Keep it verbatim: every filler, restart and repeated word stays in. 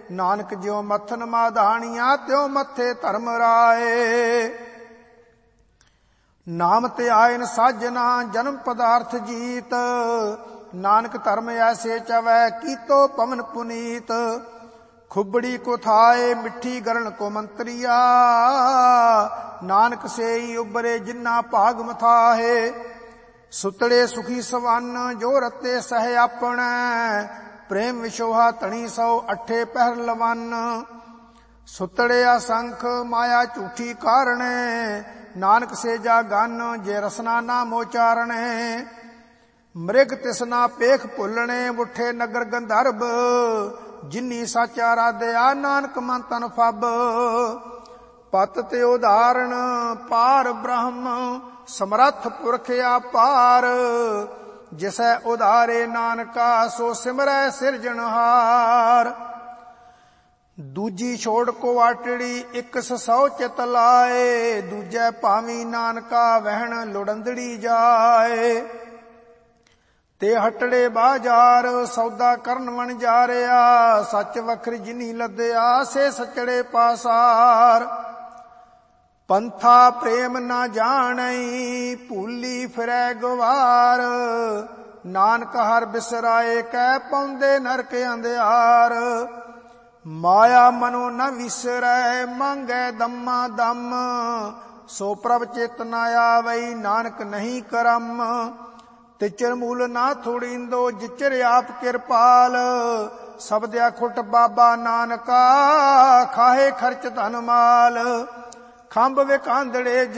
ਨਾਨਕ ਜਿਉ ਮੱਥਨ ਮਾਧਾਣੀਆਂ ਤਿਉ ਮੱਥੇ ਧਰਮ ਰਾਏ। ਨਾਮ ਤੇ ਆਇਨ ਸਾਜਨਾ ਜਨਮ ਪਦਾਰਥ ਜੀਤ, ਨਾਨਕ ਧਰਮ ਐਸੇ ਚਵੈ ਕੀਤੋ ਪਵਨ ਪੁਨੀਤ। ਖੁਬੜੀ ਕੋ ਥਾਏ ਮਿੱਠੀ ਗਰਣ ਕੋ ਮੰਤਰੀਆ, ਨਾਨਕ ਸੇਈ ਉਬਰੇ ਜਿਨਾ ਭਾਗ ਮਥਾਹੇ। ਸੁਤੜੇ ਸੁਖੀ ਸਵੰਨ ਜੋ ਰਤੇ ਸਹਿ ਆਪਣੈ, ਪ੍ਰੇਮ ਵਿਸ਼ੋਹਾ ਧਣੀ ਸੌ ਅੱਠੇ ਪਹਿਰ ਲਵੰਨ। ਸੁਤੜੇ ਅਸੰਖ ਮਾਇਆ ਝੂਠੀ ਕਾਰਣੈ, ਨਾਨਕ ਸੇਜਾ ਗਨ ਜੇ ਰਸਨਾ ਨਾ ਮੋਚਾਰਣੈ। ਮ੍ਰਿਗ ਤਿਸਨਾ ਪੇਖ ਭੁੱਲਣੇ ਉਠੇ ਨਗਰ ਗੰਧਰਬ, ਜਿਨੀ ਸਾਚਾ ਰਾਧਿਆ ਨਾਨਕ ਮਨ ਤਨ ਫੱਬ। ਪਤ ਤੇ ਉਦਾਹਰਣ ਪਾਰ ਬ੍ਰਹਮ, ਸਮਰੱਥ ਪੁਰਖ ਆਪਾਰ। ਜਿਸੈ ਉਧਾਰੇ ਨਾਨਕਾ ਸੋ ਸਿਮਰੈ ਸਿਰਜਣਹਾਰ। ਦੂਜੀ ਛੋੜ ਕੋ ਆਟੜੀ ਇੱਕ ਸੌ ਚਿਤ ਲਾਏ, ਦੂਜੈ ਭਾਵੀ ਨਾਨਕਾ ਵਹਿਣ ਲੁੜੰਦੜੀ ਜਾਏ। ਤੇ ਹਟੜੇ ਬਾਜ਼ਾਰ ਸੌਦਾ ਕਰਨ ਵਣ ਜਾ ਰਿਆ, ਸੱਚ ਵਖਰੀ ਜਿਨੀ ਲੱਦਿਆ ਸੇ ਸਚੜੇ ਪਾਸਾਰ। ਪੰਥਾ ਪ੍ਰੇਮ ਨਾ ਜਾਣਈ ਭੂਲੀ ਫਿਰੈ ਗਵਾਰ, ਨਾਨਕ ਹਰ ਬਿਸਰਾਏ ਕਹਿ ਪਾਉਂਦੇ ਨਰਕ ਅੰਧਿਆਰ। ਮਾਇਆ ਮਨੋ ਨ ਵਿਸਰੈ ਮੰਗੈ ਦਮਾ ਦਮ, ਸੋ ਪ੍ਰਭ ਚਿਤ ਨ ਆਵਈ ਨਾਨਕ ਨਹੀਂ ਕਰਮ। ਤਿਚਰ ਮੂਲ ਨਾ ਥੋੜੀਂਦੋ ਜਿਚਰ ਆਪ ਕਿਰਪਾਲ, ਸਬਦਿਆ ਖੁੱਟ ਬਾਬਾ ਨਾਨਕਾ ਖਾਹੇ ਖਰਚ ਧਨ ਮਾਲ। ਖੰਭ ਵਿਕਾਂਦੜੇ